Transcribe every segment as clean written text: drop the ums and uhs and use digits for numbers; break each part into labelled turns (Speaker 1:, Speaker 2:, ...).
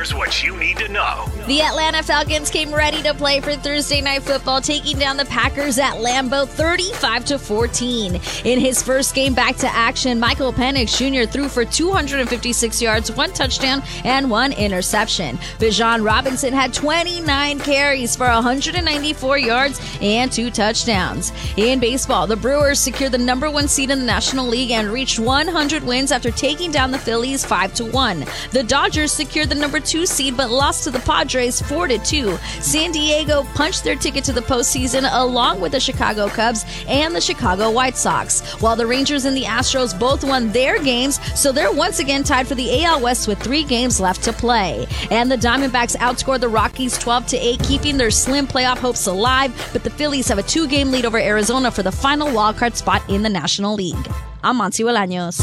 Speaker 1: Here's what you need to know.
Speaker 2: The Atlanta Falcons came ready to play for Thursday Night Football, taking down the Packers at Lambeau 35-14. In his first game back to action, Michael Penix Jr. threw for 256 yards, 1 touchdown, and 1 interception. Bijan Robinson had 29 carries for 194 yards and 2 touchdowns. In baseball, the Brewers secured the number 1 seed in the National League and reached 100 wins after taking down the Phillies 5-1. The Dodgers secured the number 2 seed but lost to the Padres 4-2. San Diego punched their ticket to the postseason along with the Chicago Cubs and the Chicago White Sox, while the Rangers and the Astros both won their games, so they're once again tied for the AL West with 3 games left to play. And the Diamondbacks outscored the Rockies 12-8, keeping their slim playoff hopes alive, but the Phillies have a 2-game lead over Arizona for the final wildcard spot in the National League. I'm Monty Bolaños.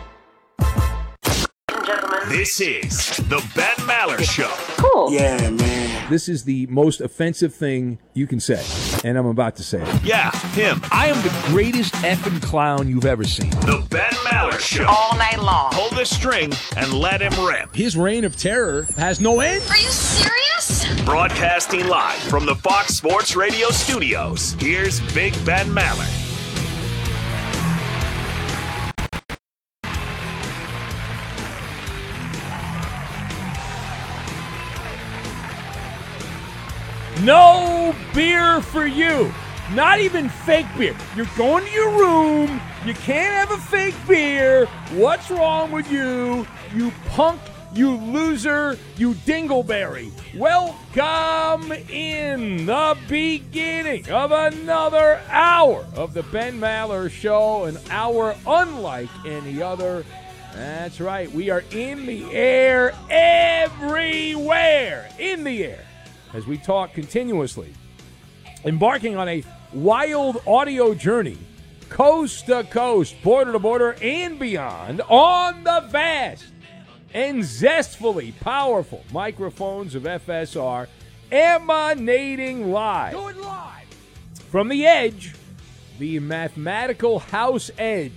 Speaker 1: This is the Ben Maller Show.
Speaker 3: Cool.
Speaker 4: Yeah, man.
Speaker 5: This is the most offensive thing you can say, and I'm about to say it.
Speaker 1: Yeah, him.
Speaker 6: I am the greatest effing clown you've ever seen.
Speaker 1: The Ben Maller Show.
Speaker 3: All night long.
Speaker 1: Pull the string and let him rip.
Speaker 6: His reign of terror has no end.
Speaker 2: Are you serious?
Speaker 1: Broadcasting live from the Fox Sports Radio studios, here's Big Ben Maller.
Speaker 6: No beer for you. Not even fake beer. You're going to your room. You can't have a fake beer. What's wrong with you? You punk, you loser, you dingleberry. Welcome in the beginning of another hour of the Ben Maller Show, an hour unlike any other. That's right. We are in the air everywhere. In the air. As we talk continuously, embarking on a wild audio journey, coast to coast, border to border, and beyond, on the vast and zestfully powerful microphones of FSR, emanating live. Do it live! From the edge, the mathematical house edge,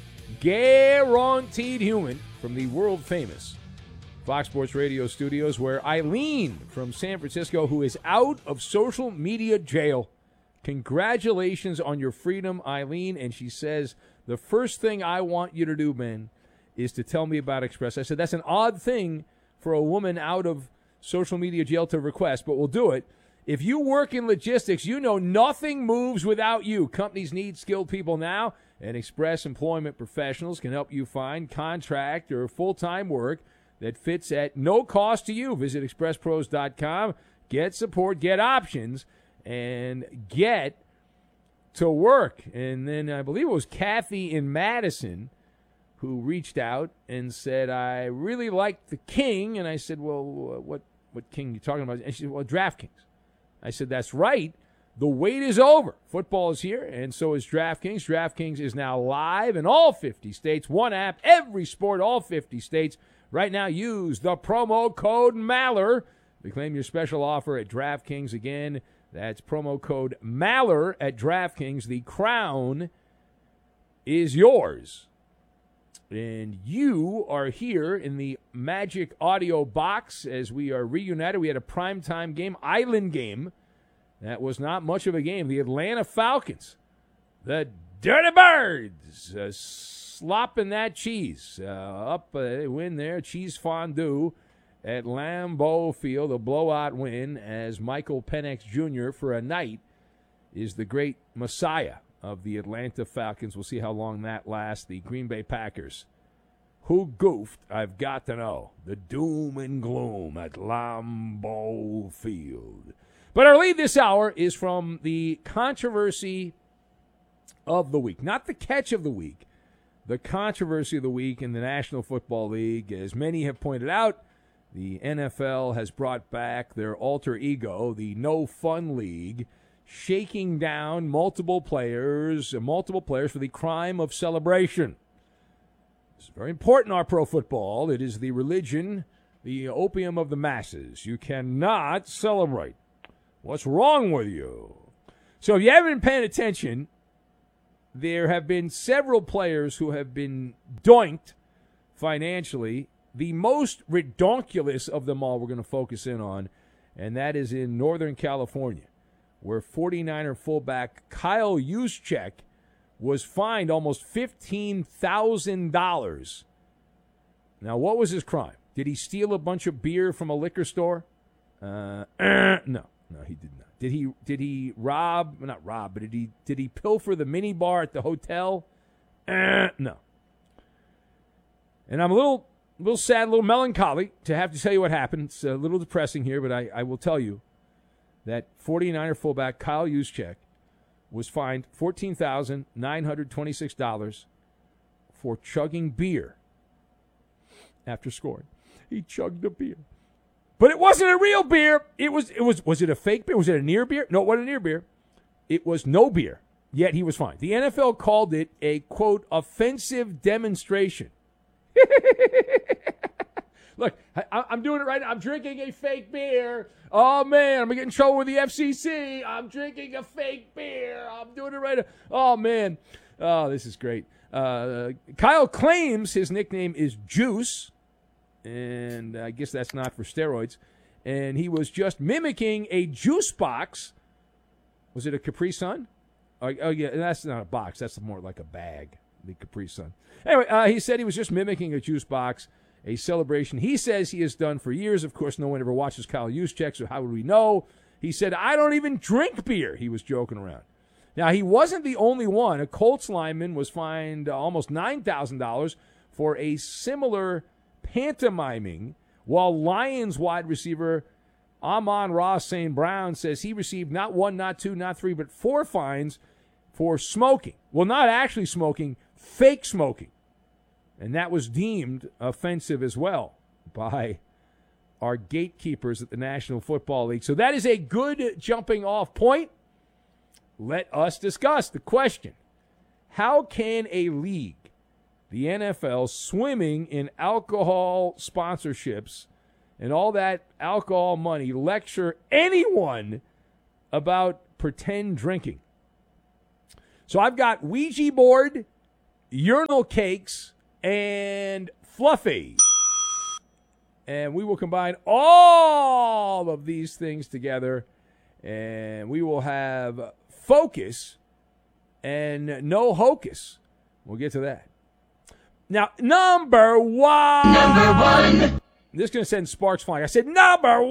Speaker 6: guaranteed human from the world-famous Fox Sports Radio studios, where Eileen from San Francisco, who is out of social media jail. Congratulations on your freedom, Eileen. And she says, the first thing I want you to do, Ben, is to tell me about Express. I said, that's an odd thing for a woman out of social media jail to request, but we'll do it. If you work in logistics, you know nothing moves without you. Companies need skilled people now, and Express Employment Professionals can help you find contract or full-time work that fits at no cost to you. Visit expresspros.com, get support, get options, and get to work. And then I believe it was Kathy in Madison who reached out and said, I really like the King. And I said, well, what King are you talking about? And she said, well, DraftKings. I said, that's right. The wait is over. Football is here, and so is DraftKings. DraftKings is now live in all 50 states. One app, every sport, all 50 states. Right now, use the promo code MALLER to claim your special offer at DraftKings. Again, that's promo code MALLER at DraftKings. The crown is yours. And you are here in the Magic Audio Box as we are reunited. We had a primetime game, Island game. That was not much of a game. The Atlanta Falcons, the Dirty Birds, slopping that cheese. They win there, cheese fondue at Lambeau Field, a blowout win as Michael Penix Jr. for a night is the great messiah of the Atlanta Falcons. We'll see how long that lasts. The Green Bay Packers. Who goofed? I've got to know. The doom and gloom at Lambeau Field. But our lead this hour is from the controversy of the week. Not the catch of the week. The controversy of the week in the National Football League. As many have pointed out, the NFL has brought back their alter ego, the No Fun League, shaking down multiple players for the crime of celebration. It's very important in our pro football. It is the religion, the opium of the masses. You cannot celebrate. What's wrong with you? So if you haven't been paying attention, there have been several players who have been doinked financially the most redonkulous of them all we're going to focus in on, and that is in Northern California, where 49er fullback Kyle Juszczyk was fined almost $15,000. Now, what was his crime? Did he steal a bunch of beer from a liquor store? No, he did not. Did he rob? Not rob, but did he pilfer the mini bar at the hotel? No. And I'm a little sad, a little melancholy to have to tell you what happened. It's a little depressing here, but I will tell you that 49er fullback Kyle Juszczyk was fined $14,926 for chugging beer after scoring. He chugged a beer. But it wasn't a real beer. Was it a fake beer? Was it a near beer? No, it wasn't a near beer. It was no beer. Yet he was fined. The NFL called it a, quote, offensive demonstration. Look, I'm doing it right now. I'm drinking a fake beer. Oh, man, I'm going to get in trouble with the FCC. I'm drinking a fake beer. I'm doing it right now. Oh, man. Oh, this is great. Kyle claims his nickname is Juice, and I guess that's not for steroids. And he was just mimicking a juice box. Was it a Capri Sun? Oh, yeah, that's not a box. That's more like a bag, the Capri Sun. Anyway, he said he was just mimicking a juice box, a celebration he says he has done for years. Of course, no one ever watches Kyle Juszczyk, so how would we know? He said, I don't even drink beer. He was joking around. Now, he wasn't the only one. A Colts lineman was fined almost $9,000 for a similar pantomiming, while Lions wide receiver Amon-Ra St. Brown says he received not one, not two, not three, but 4 fines for smoking. Well, not actually smoking, fake smoking. And that was deemed offensive as well by our gatekeepers at the National Football League. So that is a good jumping off point. Let us discuss the question. How can a league, the NFL, swimming in alcohol sponsorships and all that alcohol money, lecture anyone about pretend drinking? So I've got Ouija board, urinal cakes, and Fluffy. And we will combine all of these things together, and we will have focus and no hocus. We'll get to that. Now, number one. This is going to send sparks flying. I said number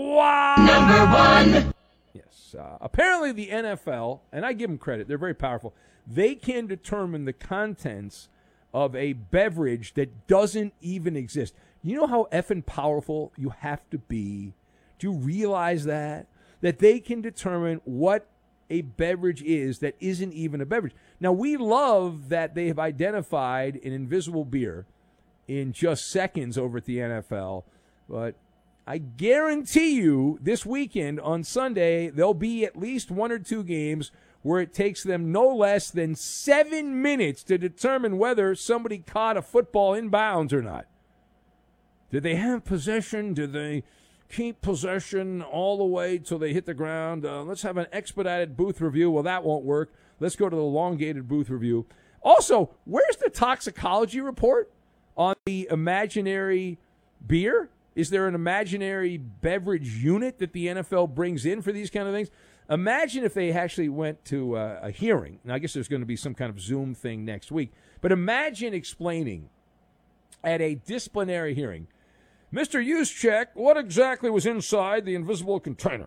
Speaker 6: one. Yes. Apparently the NFL, and I give them credit, they're very powerful. They can determine the contents of a beverage that doesn't even exist. You know how effing powerful you have to be? Do you realize that? That they can determine what a beverage is that isn't even a beverage. Now, we love that they have identified an invisible beer in just seconds over at the NFL, but I guarantee you this weekend on Sunday, there'll be at least 1 or 2 games where it takes them no less than 7 minutes to determine whether somebody caught a football in bounds or not. Did they have possession? Did they keep possession all the way till they hit the ground? Let's have an expedited booth review. Well, that won't work. Let's go to the elongated booth review. Also, where's the toxicology report on the imaginary beer? Is there an imaginary beverage unit that the NFL brings in for these kind of things? Imagine if they actually went to a hearing. Now, I guess there's going to be some kind of Zoom thing next week. But imagine explaining at a disciplinary hearing, Mr. Juszczyk, what exactly was inside the invisible container?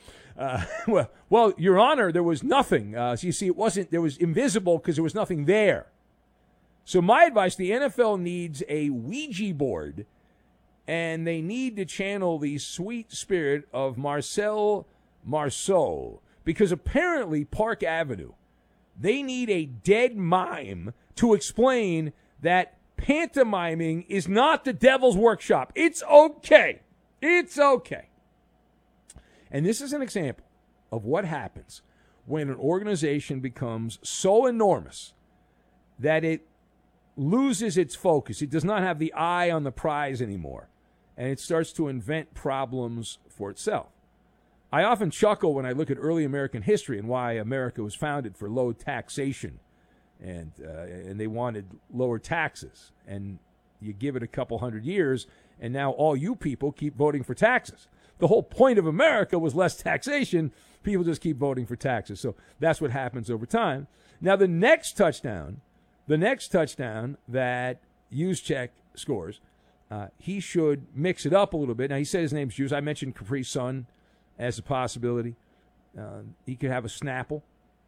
Speaker 6: Well, Your Honor, there was nothing. So you see, there was invisible because there was nothing there. So my advice, the NFL needs a Ouija board, and they need to channel the sweet spirit of Marcel Marceau, because apparently Park Avenue, they need a dead mime to explain that pantomiming is not the devil's workshop. It's okay. It's okay. And this is an example of what happens when an organization becomes so enormous that it loses its focus. It does not have the eye on the prize anymore, and it starts to invent problems for itself. I often chuckle when I look at early American history and why America was founded for low taxation, and they wanted lower taxes. And you give it a couple hundred years, and now all you people keep voting for taxes. The whole point of America was less taxation. People just keep voting for taxes. So that's what happens over time. Now, the next touchdown that Juszczyk scores, he should mix it up a little bit. Now, he said his name's Juice. I mentioned Capri Sun as a possibility. He could have a Snapple.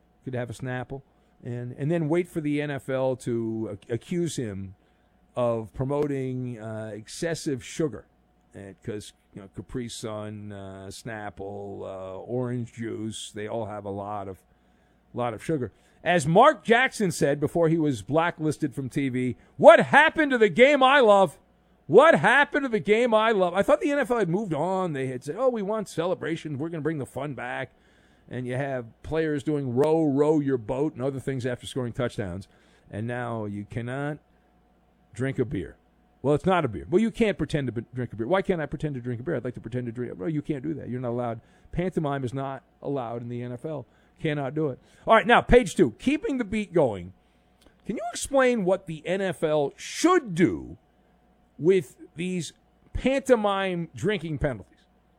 Speaker 6: And then wait for the NFL to accuse him of promoting excessive sugar. Because Capri Sun, Snapple, orange juice, they all have a lot of sugar. As Mark Jackson said before he was blacklisted from TV, what happened to the game I love? What happened to the game I love? I thought the NFL had moved on. They had said, we want celebration. We're going to bring the fun back. And you have players doing row your boat and other things after scoring touchdowns. And now you cannot drink a beer. Well, it's not a beer. Well, you can't pretend to drink a beer. Why can't I pretend to drink a beer? I'd like to pretend to drink. Well, you can't do that. You're not allowed. Pantomime is not allowed in the NFL. Cannot do it. All right, now, page 2. Keeping the beat going. Can you explain what the NFL should do with these pantomime drinking penalties?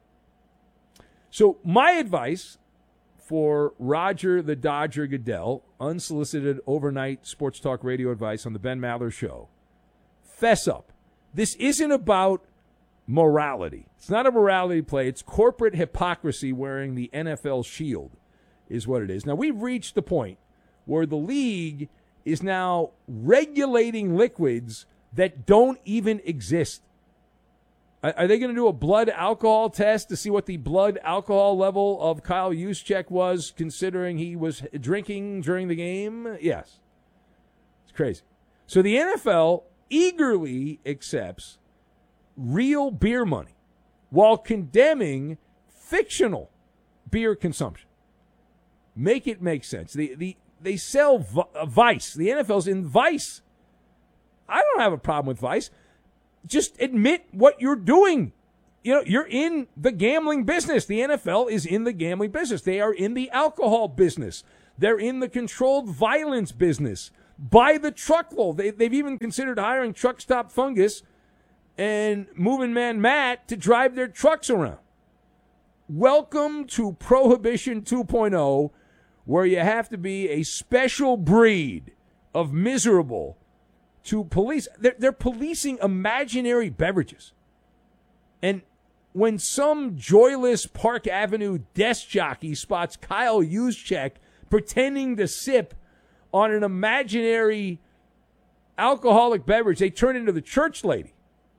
Speaker 6: So my advice for Roger the Dodger Goodell, unsolicited overnight sports talk radio advice on the Ben Maller Show, fess up. This isn't about morality. It's not a morality play. It's corporate hypocrisy wearing the NFL shield is what it is. Now, we've reached the point where the league is now regulating liquids that don't even exist. Are they going to do a blood alcohol test to see what the blood alcohol level of Kyle Juszczyk was, considering he was drinking during the game? Yes. It's crazy. So the NFL eagerly accepts real beer money while condemning fictional beer consumption. Make it make sense. They sell Vice. The NFL's in Vice. I don't have a problem with Vice. Just admit what you're doing. You're in the gambling business. The NFL is in the gambling business. They are in the alcohol business. They're in the controlled violence business. By the truckload. They've even considered hiring truck stop fungus and moving man Matt to drive their trucks around. Welcome to Prohibition 2.0, where you have to be a special breed of miserable to police. They're policing imaginary beverages. And when some joyless Park Avenue desk jockey spots Kyle Juszczyk pretending to sip on an imaginary alcoholic beverage, they turn into the church lady.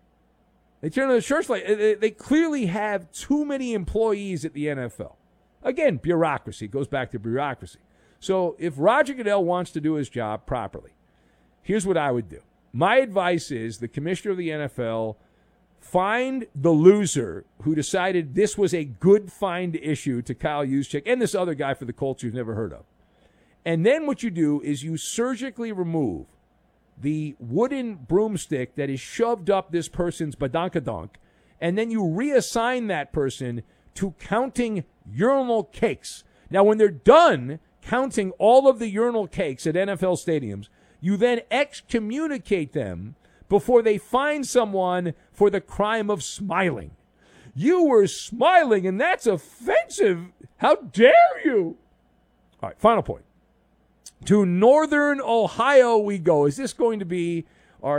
Speaker 6: They clearly have too many employees at the NFL. Again, bureaucracy. It goes back to bureaucracy. So if Roger Goodell wants to do his job properly, here's what I would do. My advice is the commissioner of the NFL find the loser who decided this was a good find issue to Kyle Juszczyk and this other guy for the Colts you've never heard of. And then what you do is you surgically remove the wooden broomstick that is shoved up this person's badonkadonk, and then you reassign that person to counting urinal cakes. Now, when they're done counting all of the urinal cakes at NFL stadiums, you then excommunicate them before they find someone for the crime of smiling. You were smiling, and that's offensive. How dare you? All right, final point. To Northern Ohio we go. Is this going to be our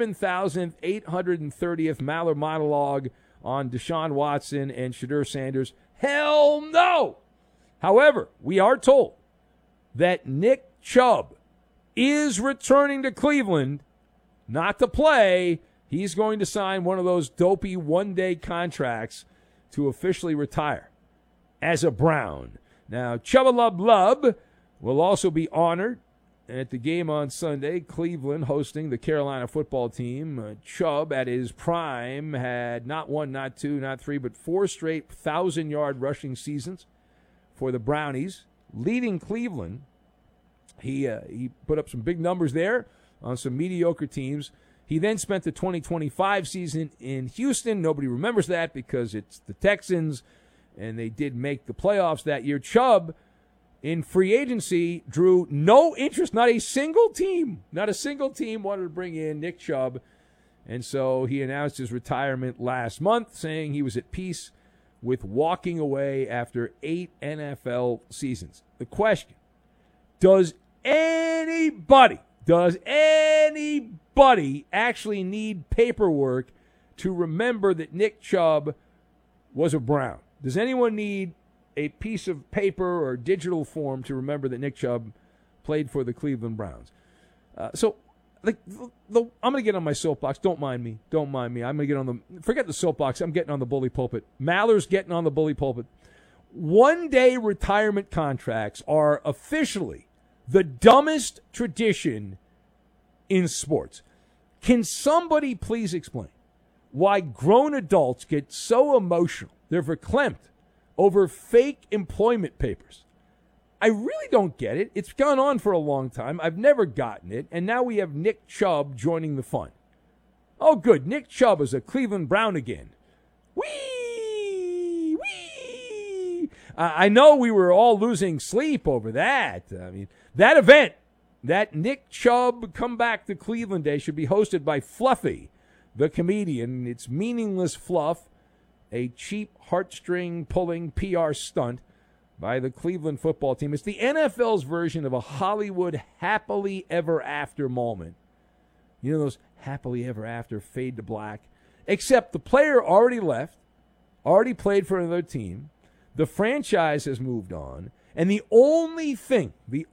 Speaker 6: 7,830th Maller monologue on Deshaun Watson and Shedeur Sanders? Hell no! However, we are told that Nick Chubb is returning to Cleveland, not to play. He's going to sign one of those dopey one-day contracts to officially retire as a Brown. Now, Chubba Lub Lub will also be honored at the game on Sunday. Cleveland hosting the Carolina football team. Chubb, at his prime, had not one, not two, not three, but 4 straight 1,000-yard rushing seasons for the Brownies, leading Cleveland. He put up some big numbers there on some mediocre teams. He then spent the 2025 season in Houston. Nobody remembers that because it's the Texans, and they did make the playoffs that year. Chubb, in free agency, drew no interest. Not a single team wanted to bring in Nick Chubb And so he announced his retirement last month, saying he was at peace with walking away after 8 NFL seasons. The question, does anybody actually need paperwork to remember that Nick Chubb was a Brown? Does anyone need a piece of paper or digital form to remember that Nick Chubb played for the Cleveland Browns? I'm going to get on my soapbox. Don't mind me. I'm going to get on forget the soapbox. I'm getting on the bully pulpit. Maller's getting on the bully pulpit. One-day retirement contracts are officially the dumbest tradition in sports. Can somebody please explain why grown adults get so emotional, they're verklempt, over fake employment papers? I really don't get it. It's gone on for a long time. I've never gotten it. And now we have Nick Chubb joining the fun. Oh, good. Nick Chubb is a Cleveland Brown again. Whee! Whee! I know we were all losing sleep over that. I mean, that event, that Nick Chubb comeback to Cleveland Day, should be hosted by Fluffy, the comedian. It's meaningless fluff, a cheap heartstring-pulling PR stunt by the Cleveland football team. It's the NFL's version of a Hollywood happily ever after moment. You know those happily ever after fade to black? Except the player already left, already played for another team. The franchise has moved on. And the only thing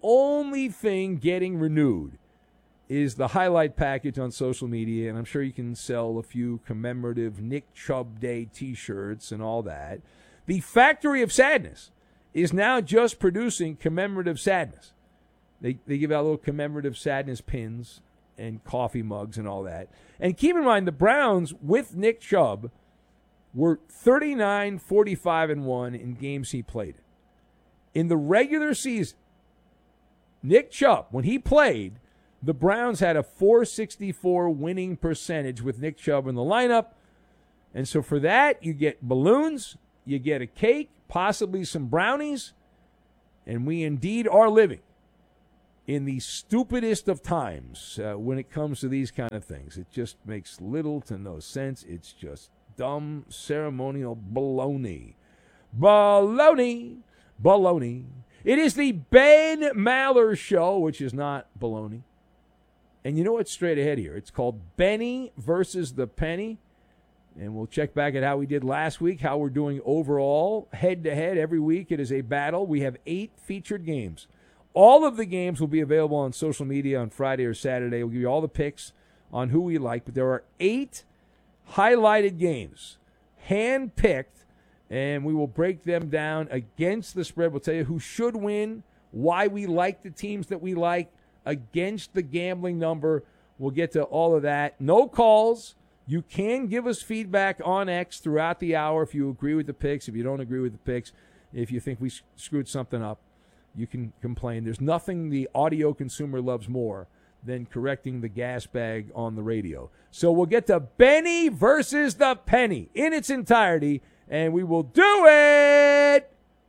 Speaker 6: getting renewed is the highlight package on social media. And I'm sure you can sell a few commemorative Nick Chubb Day t-shirts and all that. The Factory of Sadness is now just producing commemorative sadness. They give out little commemorative sadness pins and coffee mugs and all that. And keep in mind, the Browns, with Nick Chubb, were 39-45-1 in games he played. In the regular season, Nick Chubb, when he played, the Browns had a .464 winning percentage with Nick Chubb in the lineup. And so for that, you get balloons, you get a cake, possibly some brownies, and we indeed are living in the stupidest of times when it comes to these kind of things. It just makes little to no sense. It's just dumb ceremonial baloney. Baloney. Baloney. It is the Ben Maller Show, which is not baloney. And you know what's straight ahead here? It's called Benny versus the Penny. And we'll check back at how we did last week, how we're doing overall. Head-to-head every week, it is a battle. We have 8 featured games. All of the games will be available on social media on Friday or Saturday. We'll give you all the picks on who we like. But there are 8 highlighted games, hand-picked, and we will break them down against the spread. We'll tell you who should win, why we like the teams that we like, against the gambling number. We'll get to all of that. No calls. You can give us feedback on X throughout the hour if you agree with the picks, if you don't agree with the picks, if you think we screwed something up, you can complain. There's nothing the audio consumer loves more than correcting the gas bag on the radio. So we'll get to Benny versus the Penny in its entirety, and we will do it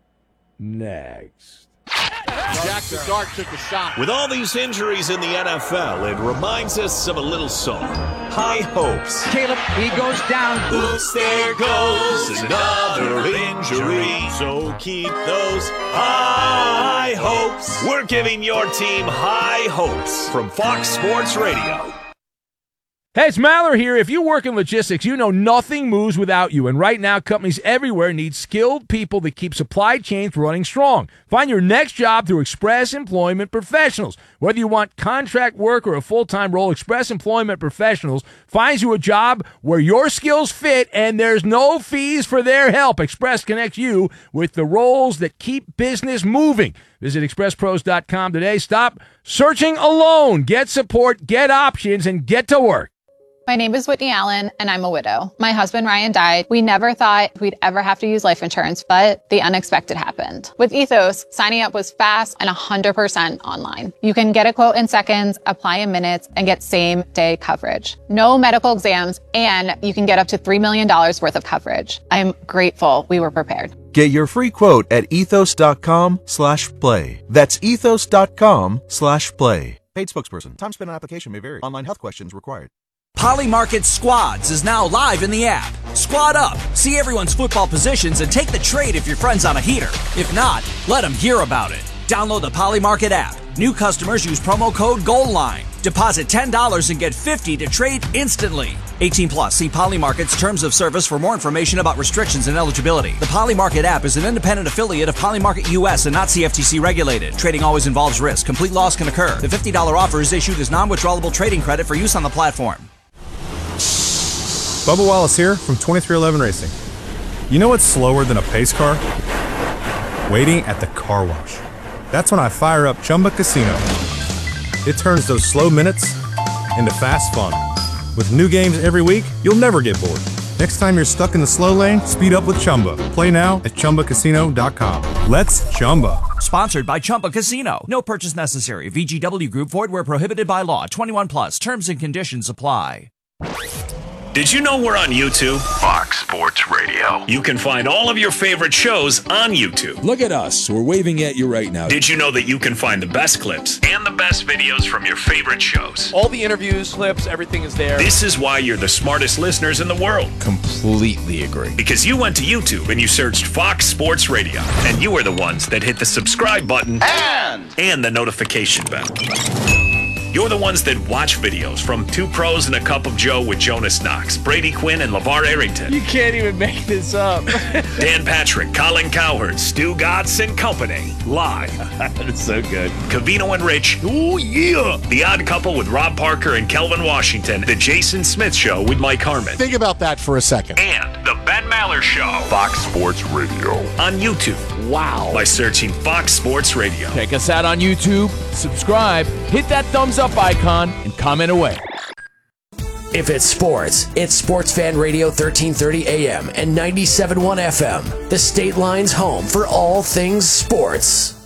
Speaker 6: next.
Speaker 3: Jack the Dart took a shot.
Speaker 1: With all these injuries in the NFL, it reminds us of a little song, High Hopes.
Speaker 3: Caleb, he goes down.
Speaker 1: Oops, there goes another injury. So keep those high hopes. We're giving your team high hopes from Fox Sports Radio.
Speaker 6: Hey, it's Maller here. If you work in logistics, you know nothing moves without you. And right now, companies everywhere need skilled people that keep supply chains running strong. Find your next job through Express Employment Professionals. Whether you want contract work or a full-time role, Express Employment Professionals finds you a job where your skills fit and there's no fees for their help. Express connects you with the roles that keep business moving. Visit expresspros.com today. Stop searching alone. Get support, get options, and get to work.
Speaker 4: My name is Whitney Allen, and I'm a widow. My husband, Ryan, died. We never thought we'd ever have to use life insurance, but the unexpected happened. With Ethos, signing up was fast and 100% online. You can get a quote in seconds, apply in minutes, and get same-day coverage. No medical exams, and you can get up to $3 million worth of coverage. I'm grateful we were prepared.
Speaker 7: Get your free quote at ethos.com/play. That's ethos.com/play. Paid spokesperson. Time spent on application may vary. Online health questions required. Polymarket Squads is now live in the app. Squad up, see everyone's football positions, and take the trade if your friend's on a heater. If not, let them hear about it. Download the Polymarket app. New customers use promo code GOALLINE. Deposit $10 and get $50 to trade instantly. 18 plus. See Polymarket's terms of service for more information about restrictions and eligibility. The Polymarket app is an independent affiliate of Polymarket US and not CFTC regulated. Trading always involves risk. Complete loss can occur. The $50 offer is issued as non-withdrawable trading credit for use on the platform.
Speaker 8: Bubba Wallace here from 2311 Racing. You know what's slower than a pace car? Waiting at the car wash. That's when I fire up Chumba Casino. It turns those slow minutes into fast fun. With new games every week, you'll never get bored. Next time you're stuck in the slow lane, speed up with Chumba. Play now at ChumbaCasino.com. Let's Chumba.
Speaker 7: Sponsored by Chumba Casino. No purchase necessary. VGW Group. Void where prohibited by law. 21 plus. Terms and conditions apply.
Speaker 1: Did you know we're on YouTube?
Speaker 9: Fox Sports Radio.
Speaker 1: You can find all of your favorite shows on YouTube.
Speaker 5: Look at us. We're waving at you right now.
Speaker 1: Did you know that you can find the best clips and the best videos from your favorite shows?
Speaker 3: All the interviews, clips, everything is there.
Speaker 1: This is why you're the smartest listeners in the world.
Speaker 5: Completely agree.
Speaker 1: Because you went to YouTube and you searched Fox Sports Radio. And you were the ones that hit the subscribe button and the notification bell. You're the ones that watch videos from Two Pros and a Cup of Joe with Jonas Knox, Brady Quinn, and LeVar Arrington.
Speaker 3: You can't even make this up.
Speaker 1: Dan Patrick, Colin Cowherd, Stu Gatz and Company. Live.
Speaker 9: That's so good.
Speaker 1: Covino and Rich. Oh, yeah. The Odd Couple with Rob Parker and Kelvin Washington. The Jason Smith Show with Mike Harmon.
Speaker 10: Think about that for a second.
Speaker 1: And the Ben Maller Show.
Speaker 9: Fox Sports Radio.
Speaker 1: On YouTube.
Speaker 3: Wow.
Speaker 1: By searching Fox Sports Radio.
Speaker 3: Check us out on YouTube, subscribe, hit that thumbs up icon, and comment away.
Speaker 11: If it's sports, it's Sports Fan Radio 1330 AM and 97.1 FM. The State Line's home for all things sports.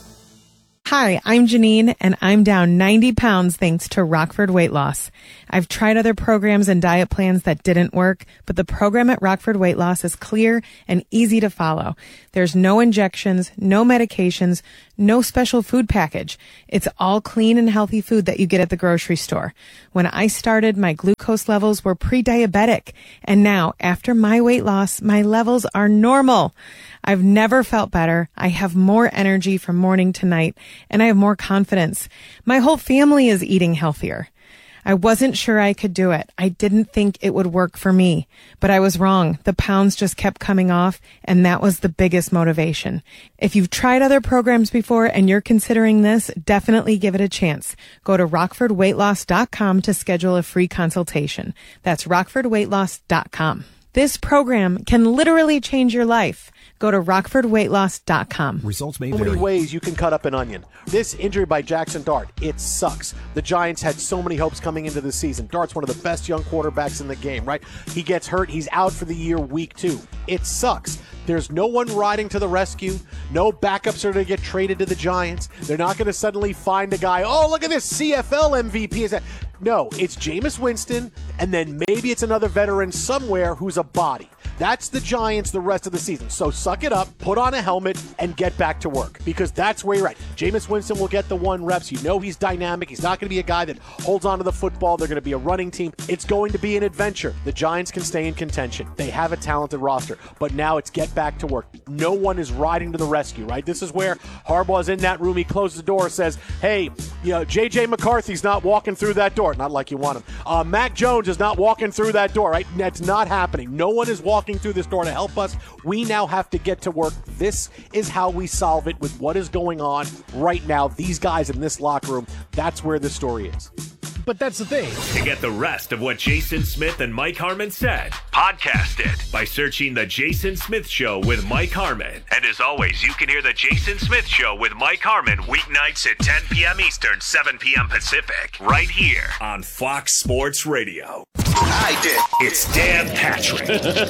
Speaker 12: Hi, I'm Janine, and I'm down 90 pounds thanks to Rockford Weight Loss. I've tried other programs and diet plans that didn't work, but the program at Rockford Weight Loss is clear and easy to follow. There's no injections, no medications, no special food package. It's all clean and healthy food that you get at the grocery store. When I started, my glucose levels were pre-diabetic, and now, after my weight loss, my levels are normal. I've never felt better. I have more energy from morning to night, and I have more confidence. My whole family is eating healthier. I wasn't sure I could do it. I didn't think it would work for me, but I was wrong. The pounds just kept coming off, and that was the biggest motivation. If you've tried other programs before and you're considering this, definitely give it a chance. Go to rockfordweightloss.com to schedule a free consultation. That's rockfordweightloss.com. This program can literally change your life. Go to rockfordweightloss.com.
Speaker 5: Results may
Speaker 10: So
Speaker 5: vary.
Speaker 10: many ways you can cut up an onion. This injury by Jackson Dart, it sucks. The Giants had so many hopes coming into the season. Dart's one of the best young quarterbacks in the game, right? He gets hurt. He's out for the year, week 2. It sucks. There's no one riding to the rescue. No backups are going to get traded to the Giants. They're not going to suddenly find a guy, oh, look at this CFL MVP. Is that? No, it's Jameis Winston, and then maybe it's another veteran somewhere who's a body. That's the Giants the rest of the season. So suck it up, put on a helmet, and get back to work, because that's where you're at. Jameis Winston will get the 1 reps. You know he's dynamic. He's not going to be a guy that holds onto the football. They're going to be a running team. It's going to be an adventure. The Giants can stay in contention. They have a talented roster, but now it's get back to work. No one is riding to the rescue, right? This is where Harbaugh's in that room. He closes the door, says, hey, you know, J.J. McCarthy's not walking through that door. Not like you want him. Mac Jones is not walking through that door, right? That's not happening. No one is walking through this door to help us. We now have to get to work. This is how we solve it with what is going on right now. These guys in this locker room, that's where the story is.
Speaker 3: But that's the thing.
Speaker 1: To get the rest of what Jason Smith and Mike Harmon said, podcast it by searching The Jason Smith Show with Mike Harmon. And as always, you can hear The Jason Smith Show with Mike Harmon weeknights at 10 p.m. Eastern, 7 p.m. Pacific, right here on Fox Sports Radio.
Speaker 9: I did.
Speaker 1: It's Dan Patrick.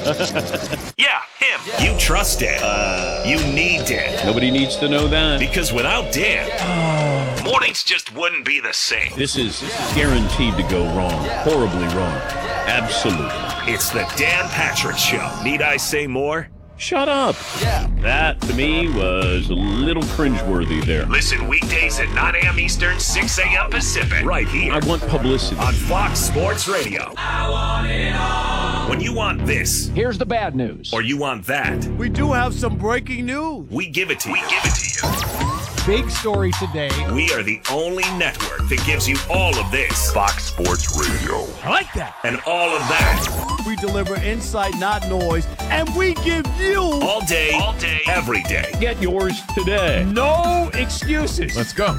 Speaker 1: Yeah, him. You trust Dan. You need Dan.
Speaker 13: Nobody needs to know that.
Speaker 1: Because without Dan, mornings just wouldn't be the same.
Speaker 13: This is guaranteed to go wrong. Horribly wrong. Absolutely.
Speaker 1: It's the Dan Patrick Show. Need I say more?
Speaker 13: Shut up. Yeah. That, to me, was a little cringeworthy there.
Speaker 1: Listen weekdays at 9 a.m. Eastern, 6 a.m. Pacific. Right here.
Speaker 13: I want publicity.
Speaker 1: On Fox Sports Radio. I want it all. When you want this.
Speaker 3: Here's the bad news.
Speaker 1: Or you want that.
Speaker 14: We do have some breaking news.
Speaker 1: We give it to you.
Speaker 14: Big story today.
Speaker 1: We are the only network that gives you all of this.
Speaker 9: Fox Sports Radio.
Speaker 14: I like that.
Speaker 1: And all of that.
Speaker 14: We deliver insight, not noise, and we give you
Speaker 1: all day, every day.
Speaker 13: Get yours today.
Speaker 6: No excuses.
Speaker 3: Let's go.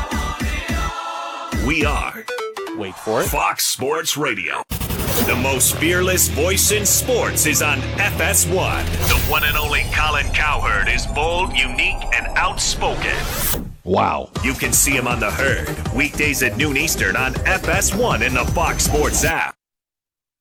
Speaker 1: We are,
Speaker 10: wait for it,
Speaker 1: Fox Sports Radio. The most fearless voice in sports is on FS1. The one and only Colin Cowherd is bold, unique, and outspoken.
Speaker 9: Wow.
Speaker 1: You can see him on The Herd, weekdays at noon Eastern on FS1 in the Fox Sports app.